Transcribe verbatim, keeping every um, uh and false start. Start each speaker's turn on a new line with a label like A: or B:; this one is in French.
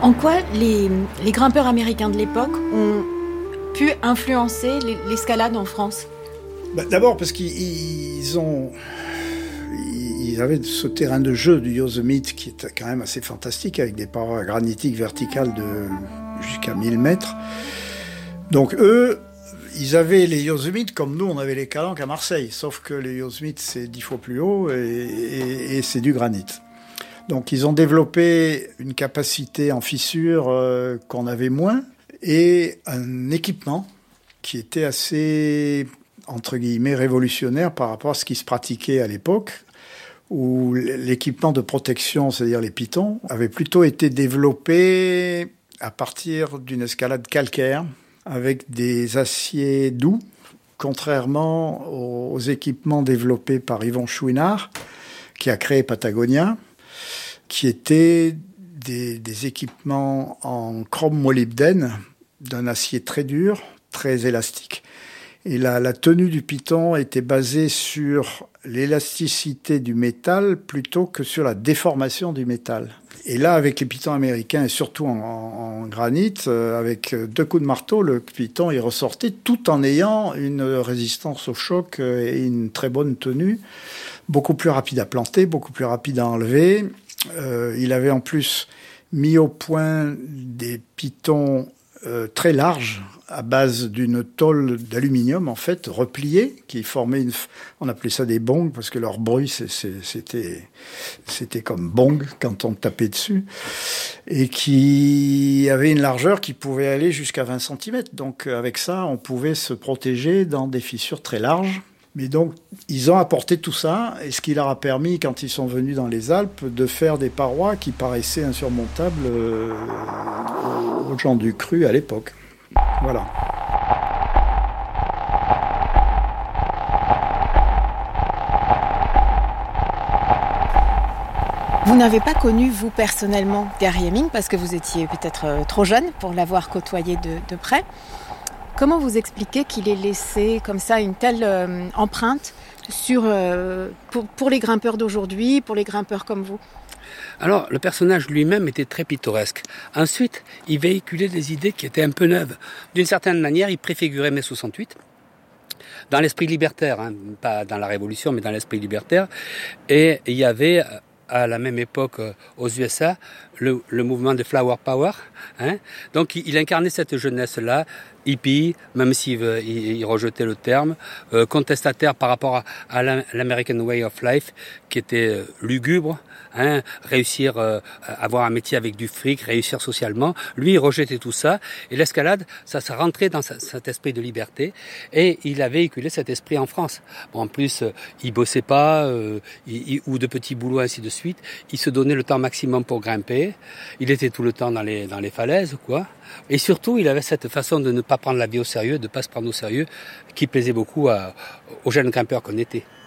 A: En quoi les, les grimpeurs américains de l'époque ont pu influencer l'escalade en France ?
B: Bah, d'abord parce qu'ils ont... Ils avaient ce terrain de jeu du Yosemite qui est quand même assez fantastique, avec des parois granitiques verticales de jusqu'à mille mètres. Donc eux, ils avaient les Yosemite comme nous, on avait les Calanques à Marseille, sauf que les Yosemite, c'est dix fois plus haut et, et, et c'est du granit. Donc ils ont développé une capacité en fissure euh, qu'on avait moins et un équipement qui était assez, entre guillemets, révolutionnaire par rapport à ce qui se pratiquait à l'époque, où l'équipement de protection, c'est-à-dire les pitons, avait plutôt été développé à partir d'une escalade calcaire avec des aciers doux, contrairement aux équipements développés par Yvon Chouinard, qui a créé Patagonia, qui étaient des, des équipements en chrome molybdène, d'un acier très dur, très élastique. Et la, la tenue du piton était basée sur l'élasticité du métal plutôt que sur la déformation du métal. Et là, avec les pitons américains, et surtout en, en, en granit, euh, avec deux coups de marteau, le piton est ressorti tout en ayant une résistance au choc et une très bonne tenue, beaucoup plus rapide à planter, beaucoup plus rapide à enlever. Euh, il avait en plus mis au point des pitons euh, très larges, à base d'une tôle d'aluminium, en fait, repliée, qui formait une... On appelait ça des bongs, parce que leur bruit, c'est, c'est, c'était, c'était comme bong quand on tapait dessus, et qui avait une largeur qui pouvait aller jusqu'à vingt centimètres. Donc, avec ça, on pouvait se protéger dans des fissures très larges. Mais donc, ils ont apporté tout ça, et ce qui leur a permis, quand ils sont venus dans les Alpes, de faire des parois qui paraissaient insurmontables euh, aux gens du cru à l'époque. Voilà.
A: Vous n'avez pas connu, vous, personnellement, Gary Hemming, parce que vous étiez peut-être trop jeune pour l'avoir côtoyé de, de près. Comment vous expliquez qu'il ait laissé comme ça une telle euh, empreinte sur, euh, pour, pour les grimpeurs d'aujourd'hui, pour les grimpeurs comme vous ?
C: Alors, le personnage lui-même était très pittoresque. Ensuite, il véhiculait des idées qui étaient un peu neuves. D'une certaine manière, il préfigurait mai soixante-huit, dans l'esprit libertaire, hein, pas dans la Révolution, mais dans l'esprit libertaire. Et il y avait, à la même époque, aux U S A, le, le mouvement de Flower Power. Hein. Donc, il, il incarnait cette jeunesse-là, hippie, même s'il il, il rejetait le terme, euh, contestataire par rapport à, à l'American Way of Life, qui était euh, lugubre, hein, réussir, euh, avoir un métier avec du fric, réussir socialement. Lui, il rejetait tout ça, et l'escalade, ça, ça rentrait dans sa, cet esprit de liberté, et il a véhiculé cet esprit en France. Bon, en plus, euh, il bossait pas, euh, il, il, ou de petits boulots, ainsi de suite. Il se donnait le temps maximum pour grimper. Il était tout le temps dans les, dans les falaises, quoi. Et surtout, il avait cette façon de ne pas prendre la vie au sérieux, de ne pas se prendre au sérieux, qui plaisait beaucoup à, aux jeunes grimpeurs qu'on était.